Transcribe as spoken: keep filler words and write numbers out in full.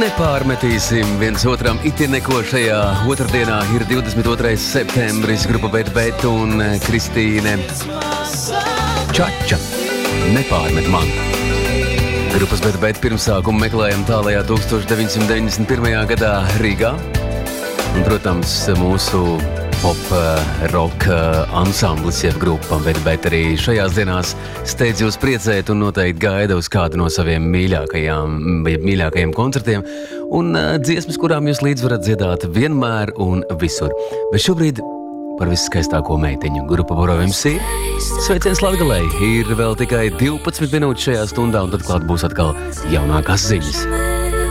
Nepārmetīsim viens otram itin neko šajā otrdienā. Ir divdesmit otrais septembris, grupa Bet Bet un Kristīne Čača. Nepārmet man. Grupas Bet Bet pirmsākumu meklējam tālajā tūkstoš deviņsimt deviņdesmit pirmajā gadā Rīgā. Un, protams, mūsu pop rock ansamblis, jeb grupa Bet Bet arī šajās dienās steidz jūs priecēt un noteikti gaida uz kādu no saviem mīļākajām, mīļākajiem koncertiem un dziesmas, kurām jūs līdz varat dziedāt vienmēr un visur. Bet šobrīd par viskaistāko meitiņu grupa Boro M C. Sveiciens Latgalei! Ir vēl tikai divpadsmit minūtes šajā stundā un tad klāt būs atkal jaunākās ziņas.